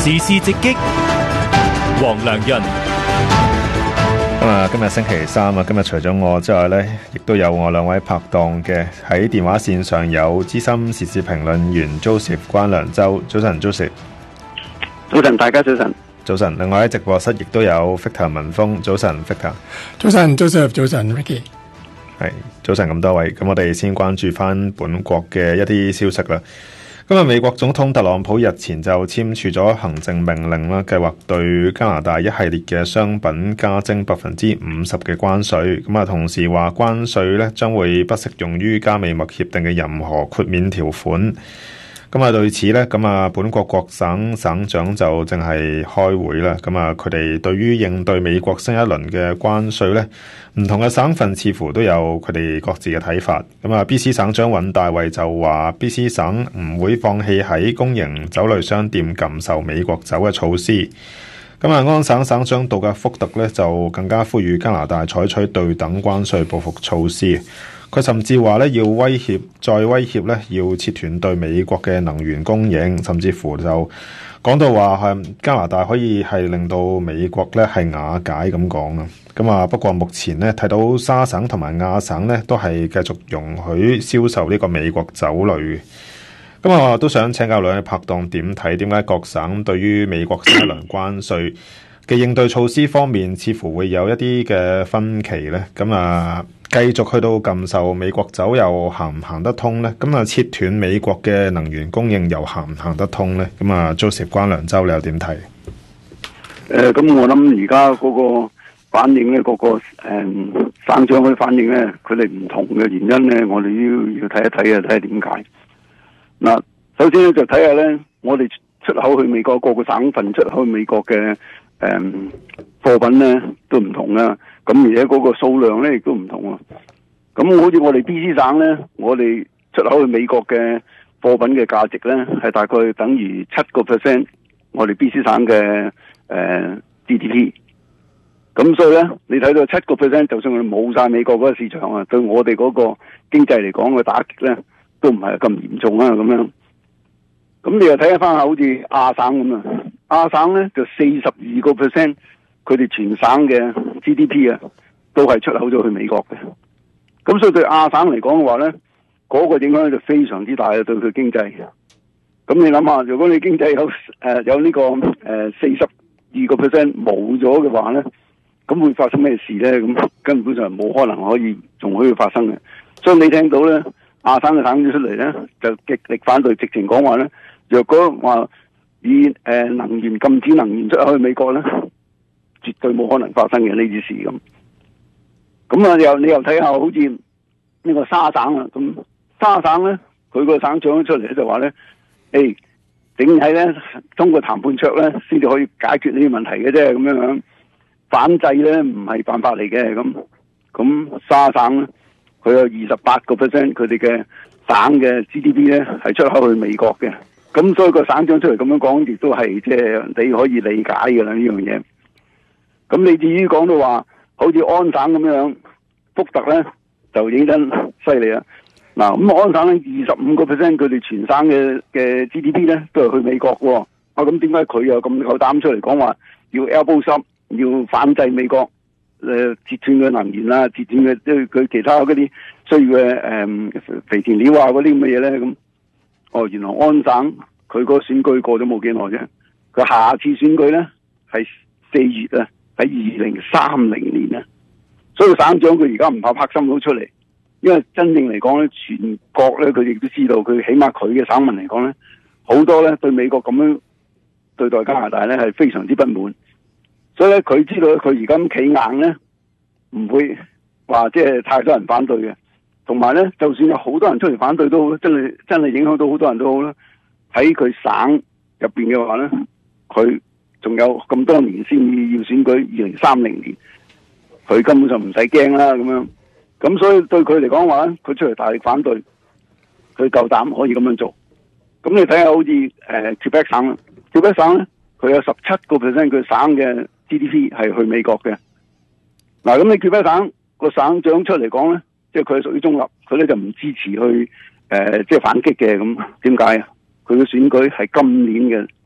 時事直擊，黃良潤。 今日星期三啊，今日除咗我之外呢，亦都有我兩位拍檔嘅。喺電話線上有資深時事評論員 Joseph 關良洲。早晨 Joseph。 早晨，大家早晨。 早晨。另外喺直播室亦都有 Victor 文峰。早晨 Victor。 早晨 Joseph。早晨 Ricky。 係早晨咁多位，咁我哋先關注翻本國嘅一啲消息啦。今日美國總統特朗普日前就簽署咗行政命令啦，計劃對加拿大一系列嘅商品加徵50%嘅關稅。咁啊，同時話關稅咧將會不適用於加美墨協定嘅任何豁免條款。咁啊，對此呢，咁啊，本國各省省長就正係開會啦。咁啊，佢哋對於應對美國新一輪嘅關稅呢，唔同嘅省份似乎都有佢哋各自嘅睇法。咁啊，BC 省長尹大衛就話 BC 省唔會放棄喺公營酒類商店禁售美國酒嘅措施。咁啊，安省省長杜格福特呢，就更加呼籲加拿大採取對等關稅報復措施。佢甚至話咧要再威脅咧要切斷對美國嘅能源供應，甚至乎就講到話係加拿大可以係令到美國咧係瓦解咁講啦。咁啊，不過目前咧睇到沙省同埋亞省咧都係繼續容許銷售呢個美國酒類。咁啊，都想請教兩位拍檔點睇？點解各省對於美國新一輪關稅嘅應對措施方面似乎會有一啲嘅分歧咧？咁啊，繼續去到禁售美國酒又行唔行得通呢？咁啊，切斷美國嘅能源供應又行唔行得通呢？咁啊，Joseph 關良洲你又點睇？ 咁我諗而家嗰個反應咧，嗰個省長嘅反應咧，佢哋唔同嘅原因咧，我哋要睇一睇啊，睇下點解。嗱，首先咧就睇下咧，我哋出口去美國各個省份出口去美國嘅貨品咧都唔同啦。咁而且嗰個數量咧亦都唔同啊！咁好似我哋 BC 省咧，我哋出口去美國嘅貨品嘅價值咧，係大概等於7%我哋 BC 省嘅GDP。咁所以咧，你睇到7%，就算我哋冇晒美國嗰個市場啊，對我哋嗰個經濟嚟講嘅打擊咧，都唔係咁嚴重啊！咁樣。咁你又睇翻好似亞省咁啊，亞省咧就42%。佢哋全省嘅 GDP 啊，都係出口咗去美國嘅。咁所以對亞省嚟講嘅話咧，嗰個影響就非常之大啊，對佢經濟。咁你諗下，如果你經濟有呢個42% 冇咗嘅話咧，咁會發生咩事咧？咁根本上冇可能可以仲可以發生嘅。所以你聽到咧，亞省嘅省長出嚟咧，就極力反對，直情講話咧，若果話以能源禁止能源出口去美國咧，絕對冇可能發生嘅呢啲事咁。咁啊，你又睇下，好似呢個沙省啊，咁沙省咧，佢個省長出嚟咧就話咧，整體咧通過談判桌咧，先至可以解決呢啲問題嘅啫，咁樣反制咧唔係辦法嚟嘅。咁沙省咧，佢有28%佢哋嘅省嘅 GDP 咧係出口去美國嘅。咁所以個省長出嚟咁樣講，亦都係即係你可以理解嘅啦呢樣嘢。咁你至於講到話，好似安省咁樣，福特咧就影真犀利啦。嗱，咁安省咧25%佢哋全省嘅 GDP 咧都係去美國喎。咁點解佢又咁夠膽出嚟講話要 elbow up，要反制美國截斷嘅能源啊，截斷嘅即係佢其他嗰啲需要嘅肥田料啊嗰啲咁嘅嘢咧？咁原來安省佢個選舉過咗冇幾耐啫，佢下次選舉咧係4月啊。喺2030年啊，所以省長佢而家唔怕拍心口出嚟，因為真正嚟講咧，全國咧佢亦都知道，佢起碼佢嘅省民嚟講咧，好多咧對美國咁樣對待加拿大咧係非常之不滿，所以咧佢知道佢而家咁企硬咧，唔會話即係太多人反對嘅，同埋咧就算有好多人出嚟反對都好，真係影響到好多人都好啦。喺佢省入邊嘅話咧，佢仲有咁多年先要選舉，2030年，佢根本就唔使驚啦咁樣。咁所以對佢嚟講話，佢出嚟大力反對，佢夠膽可以咁樣做。咁你睇下好似Quebec 省啦，Quebec 省咧，佢有17%佢省嘅 GDP 係去美國嘅。嗱，咁你Quebec省個省長出嚟講咧，即係佢係屬於中立，佢咧就唔支持去即係反擊嘅。咁點解啊？佢嘅選舉係今年嘅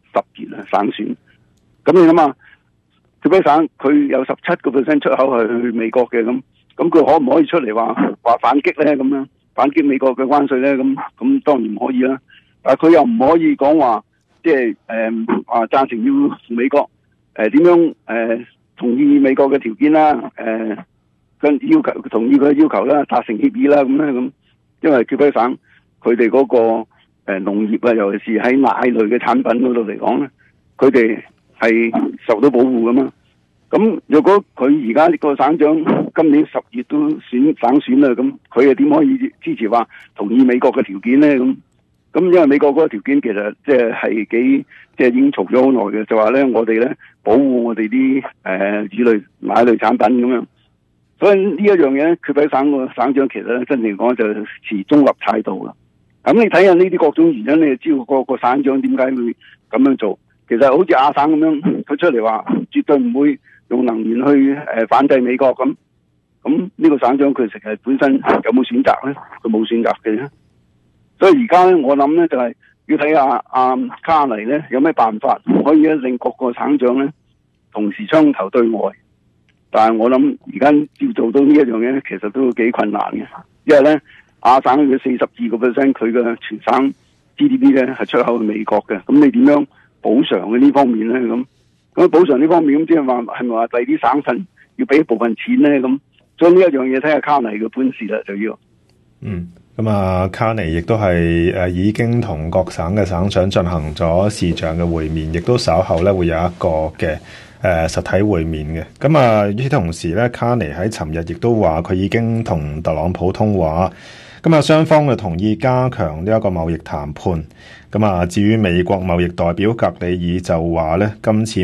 10月省選。咁你諗下，魁北克省佢有17% 出口係去美國嘅，咁佢可唔可以出嚟話反擊咧？咁樣反擊美國嘅關稅咧？咁當然唔可以啦。但係佢又唔可以講話，即係話贊成要同美國點樣同意美國嘅條件啦，跟要求同意佢嘅要求啦，達成協議啦，咁，因為魁北克省佢哋嗰個農業啊，尤其是喺奶類嘅產品嗰度嚟講咧，佢哋係受到保護噶嘛。咁如果佢而家呢個省長今年10月都省選啦，咁佢又點可以支持話同意美國嘅條件咧？咁因為美國嗰個條件其實即係幾即係已經嘈咗好耐嘅，就話咧我哋咧保護我哋啲乳類奶類產品咁樣。所以呢一樣嘢，魁北克省個省長其實咧真正講就持中立態度啦。咁你睇下呢啲各種原因，你就知道個省長點解會咁樣做。其實好似亞省咁樣，佢出嚟話絕對唔會用能源去反制美國咁。咁呢個省長佢實係本身有冇選擇咧？佢冇選擇嘅。所以而家咧，我諗咧就係要睇下卡尼咧有咩辦法可以令各個省長咧同時槍頭對外。但係我諗而家要做到呢一樣嘢，其實都幾困難嘅，因為咧亞省嘅42%佢嘅全省 GDP 咧係出口去美國嘅，咁你點樣補償嘅呢方面咧？咁補償呢方面咁即係話係咪話第啲省份要俾一部分錢咧？咁所以呢一樣嘢睇下卡尼嘅本事啦，就要。 咁啊，卡尼亦都係已經同各省嘅省長進行咗視像嘅會面，亦都稍後咧會有一個嘅實體會面嘅。咁啊，與此同時咧，卡尼喺尋日亦都話佢已經同特朗普通話，咁啊雙方就同意加強呢一個貿易談判。咁啊，至於美國貿易代表格里爾就話咧，今次